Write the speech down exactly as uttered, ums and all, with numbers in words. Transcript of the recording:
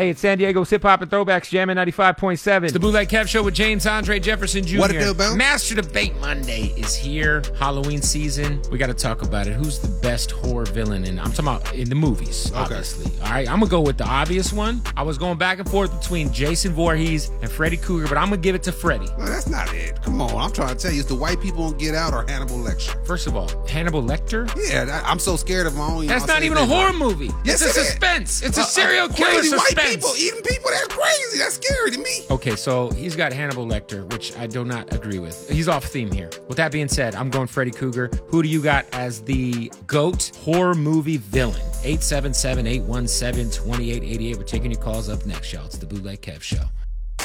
Hey, it's San Diego's Hip Hop and Throwbacks, jamming ninety-five point seven. It's the Bootleg Kev Show with James Andre Jefferson Junior What it do, Bill? Master Debate Monday is here. Halloween season. We got to talk about it. Who's the best horror villain? And I'm talking about in the movies, Okay. obviously. All right, I'm going to go with the obvious one. I was going back and forth between Jason Voorhees and Freddy Krueger, but I'm going to give it to Freddy. No, that's not it. Come on, I'm trying to tell you, it's the white people on Get Out or Hannibal Lecter. First of all, Hannibal Lecter? Yeah, that, I'm so scared of my own. That's not even a horror movie. Yes, it's a it is. suspense. It's Uh, a serial uh, killer crazy suspense. white people eating people. That's crazy. That's scary to me. Okay, so he's got Hannibal Lecter, which I do not agree with. He's off theme here. With that being said, I'm going Freddy Krueger. Who do you got as the GOAT horror movie villain? eight seven seven, eight one seven, two eight eight eight. We're taking your calls up next, y'all. It's the Bootleg Kev Show.